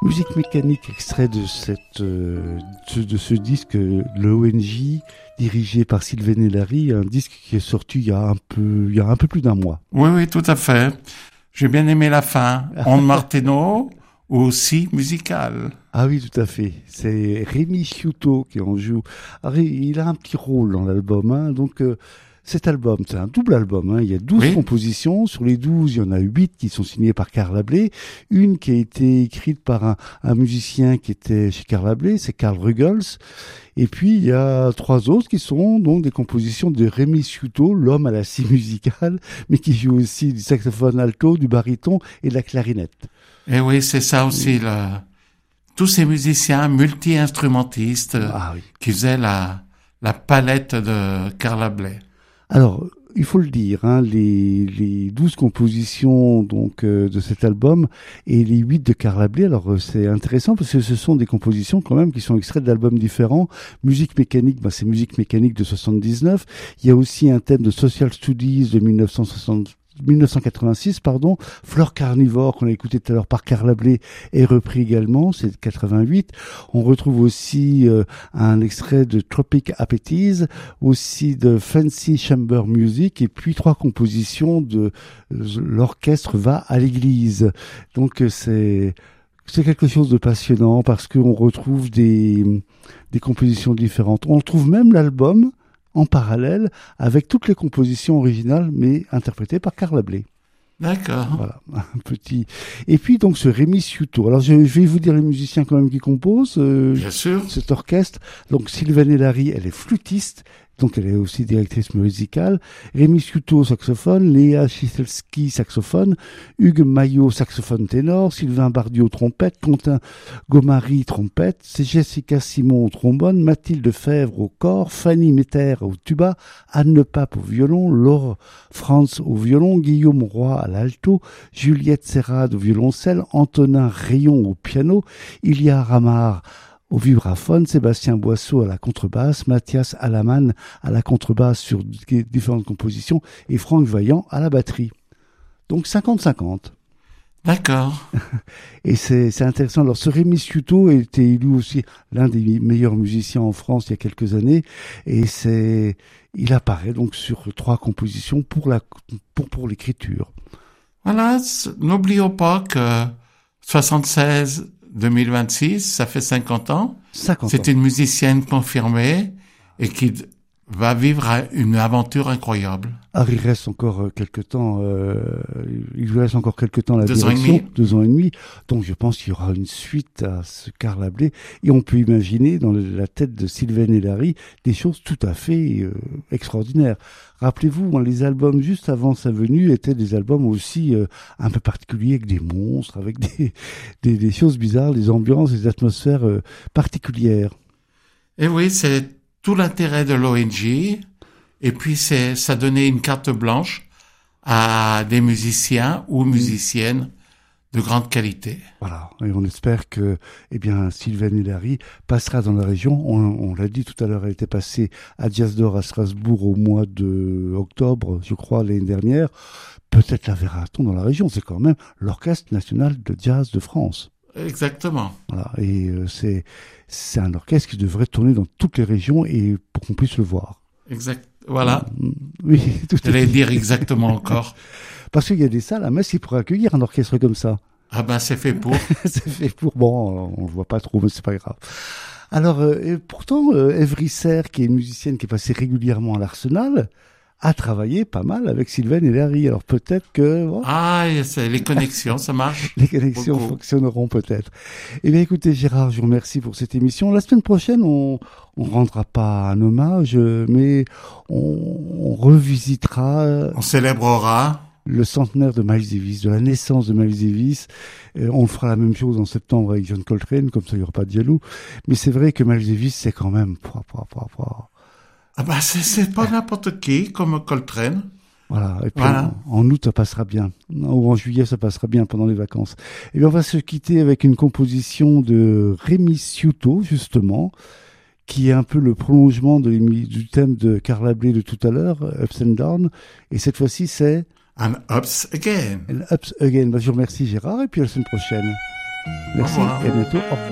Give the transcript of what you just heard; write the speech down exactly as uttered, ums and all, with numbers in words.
Musique mécanique, extrait de, cette, euh, de, de ce disque, le O N J, dirigé par Sylvain Hélary, un disque qui est sorti il y a un peu, il y a un peu plus d'un mois. Oui, oui, tout à fait. J'ai bien aimé la fin. On Martino, aussi musical. Ah oui, tout à fait. C'est Rémi Sciuto qui en joue. Alors, il a un petit rôle dans l'album, hein, donc... Euh, Cet album, c'est un double album, hein. Il y a douze oui. compositions. Sur les douze, il y en a huit qui sont signées par Carl Ablé. Une qui a été écrite par un, un musicien qui était chez Carl Ablé, c'est Karl Ruggles. Et puis, il y a trois autres qui sont donc des compositions de Rémi Sciuto, l'homme à la scie musicale, mais qui joue aussi du saxophone alto, du baryton et de la clarinette. Et oui, c'est ça aussi, le... tous ces musiciens multi-instrumentistes ah, oui. qui faisaient la, la palette de Carl Ablé. Alors, il faut le dire, hein, les, les douze compositions donc euh, de cet album et les huit de Carl Ablé, alors euh, c'est intéressant parce que ce sont des compositions quand même qui sont extraites d'albums différents. Musique mécanique, bah, c'est Musique mécanique de soixante-dix-neuf. Il y a aussi un thème de Social Studies de mille neuf cent soixante mille neuf cent quatre-vingt-six, pardon. Flore Carnivore, qu'on a écouté tout à l'heure par Carl Ablé, est repris également, c'est de quatre-vingt-huit. On retrouve aussi euh, un extrait de Tropic Appetite, aussi de Fancy Chamber Music, et puis trois compositions de euh, L'orchestre va à l'église. Donc euh, c'est... C'est quelque chose de passionnant parce qu'on retrouve des, des compositions différentes. On retrouve même l'album en parallèle avec toutes les compositions originales, mais interprétées par Carl Ablé. D'accord. Voilà, un petit. Et puis donc ce Rémi Sciuto. Alors je, je vais vous dire les musiciens quand même qui composent. Euh, Bien sûr. Cet orchestre. Donc Sylvain Hélary, elle est flûtiste. Donc elle est aussi directrice musicale. Rémi Sciuto, saxophone. Léa Chiselski, saxophone. Hugues Maillot, saxophone ténor. Sylvain Bardiot, trompette. Quentin Gomary, trompette. C'est Jessica Simon au trombone. Mathilde Fèvre au cor. Fanny Metter au tuba. Anne Le Pape au violon. Laure Franz au violon. Guillaume Roy à l'alto. Juliette Serrade au violoncelle. Antonin Rayon au piano. Ilia Ramar au vibraphone, Sébastien Boisseau à la contrebasse, Mathias Alaman à la contrebasse sur différentes compositions et Franck Vaillant à la batterie. Donc cinquante cinquante. D'accord. Et c'est, c'est intéressant. Alors ce Rémi Sciuto a été élu aussi l'un des meilleurs musiciens en France il y a quelques années et c'est, il apparaît donc sur trois compositions pour la, pour, pour l'écriture. Voilà, n'oublions pas que soixante-seize deux mille vingt-six, ça fait cinquante ans. cinquante C'est ans. une musicienne confirmée et qui va vivre une aventure incroyable. Ah, il reste encore quelques temps, euh, il lui reste encore quelques temps la deux direction, ans et demi. deux ans et demi. Donc je pense qu'il y aura une suite à ce Carl Ablé et on peut imaginer dans la tête de Sylvain Hélary des choses tout à fait euh, extraordinaires. Rappelez-vous, hein, les albums juste avant sa venue étaient des albums aussi euh, un peu particuliers avec des monstres, avec des, des, des choses bizarres, des ambiances, des atmosphères euh, particulières. Et oui, c'est tout l'intérêt de l'O N J. Et puis, c'est, ça donnait une carte blanche à des musiciens ou musiciennes de grande qualité. Voilà. Et on espère que, eh bien, Sylvain Hélary passera dans la région. On, on l'a dit tout à l'heure, elle était passée à Jazz d'Or à Strasbourg au mois de octobre, je crois, l'année dernière. Peut-être la verra-t-on dans la région. C'est quand même l'Orchestre National de Jazz de France. Exactement. Voilà. Et euh, c'est, c'est un orchestre qui devrait tourner dans toutes les régions et pour qu'on puisse le voir. Exact. Voilà. Oui, tout à J'allais fait. dire exactement encore. Parce qu'il y a des salles à Metz qui pourraient accueillir un orchestre comme ça. Ah ben, c'est fait pour. C'est fait pour. Bon, on le voit pas trop, mais c'est pas grave. Alors, euh, et pourtant, euh, Evry Serre, qui est une musicienne qui est passée régulièrement à l'Arsenal, a travaillé pas mal avec Sylvain Hélary. Alors peut-être que... Bon, Ah, c'est les connexions, ça marche. les connexions Beaucoup. fonctionneront peut-être. Eh bien, écoutez, Gérard, je vous remercie pour cette émission. La semaine prochaine, on on rendra pas un hommage, mais on, on revisitera On célébrera. le centenaire de Miles Davis, de la naissance de Miles Davis. Euh, on fera la même chose en septembre avec John Coltrane, comme ça il n'y aura pas de jaloux. Mais c'est vrai que Miles Davis, c'est quand même... Pouah, pouah, pouah, pouah. Ah ben, c'est, c'est pas n'importe qui, comme Coltrane. Voilà, et puis Voilà. en, en août ça passera bien, ou en juillet ça passera bien pendant les vacances. Et bien on va se quitter avec une composition de Rémi Sciuto, justement, qui est un peu le prolongement de du thème de Carl Ablé de tout à l'heure, Ups and Down, et cette fois-ci c'est... And ups again. Ups Again. Ben, je vous remercie Gérard, et puis à la semaine prochaine. Merci Au revoir. et à bientôt. Au revoir.